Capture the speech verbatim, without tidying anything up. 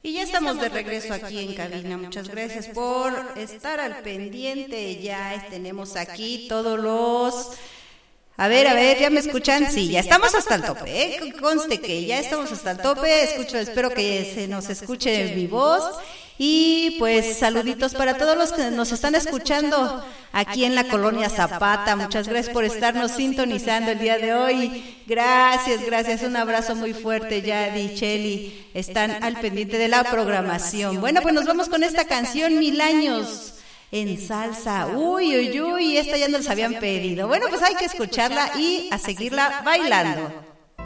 Y ya estamos de regreso aquí en cabina. Muchas gracias por estar al pendiente. Ya tenemos aquí todos los... A ver, a ver, ¿ya me escuchan? Sí, ya estamos hasta el tope, ¿eh? Conste que ya estamos hasta el tope. Escucho, espero que se nos escuche mi voz. Y pues saluditos para todos los que nos están escuchando aquí en la colonia Zapata. Muchas gracias por estarnos sintonizando el día de hoy. Gracias, gracias. Un abrazo muy fuerte, Yadi, Cheli. Están al pendiente de la programación. Bueno, pues nos vamos con esta canción, Mil Años en Salsa. Uy, uy, uy, esta ya nos habían pedido. Bueno, pues hay que escucharla y a seguirla bailando.